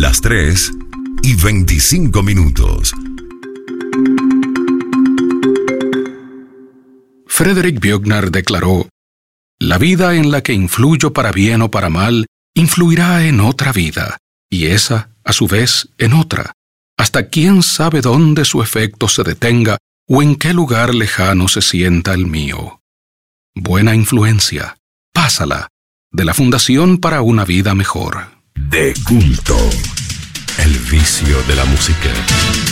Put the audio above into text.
las 3:25. Frederick Buechner declaró: «La vida en la que influyo para bien o para mal influirá en otra vida, y esa, a su vez, en otra, hasta quién sabe dónde su efecto se detenga o en qué lugar lejano se sienta el mío». Buena influencia, pásala, de la Fundación para una Vida Mejor. De culto, el vicio de la música.